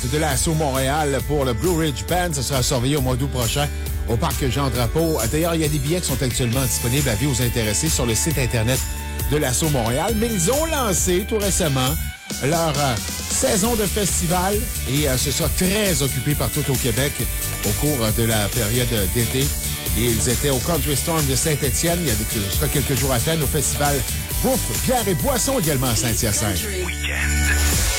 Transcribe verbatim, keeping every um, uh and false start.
de l'Assaut Montréal pour le Blue Ridge Band. Ça sera surveillé au mois d'août prochain au Parc Jean-Drapeau. D'ailleurs, il y a des billets qui sont actuellement disponibles. Avis aux intéressés sur le site Internet de l'Assaut Montréal. Mais ils ont lancé tout récemment leur euh, saison de festival et euh, ce sera très occupé partout au Québec au cours de la période d'été. Et ils étaient au Country Storm de Saint-Étienne. Il y a des, quelques jours à peine au festival Bouffe, bière et boisson également à Saint-Hyacinthe.